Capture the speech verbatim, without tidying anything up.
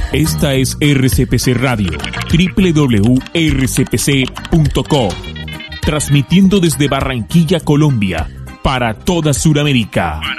Esta es R C P C Radio, doble u doble u doble u punto r c p c punto com, transmitiendo desde Barranquilla, Colombia, para toda Sudamérica.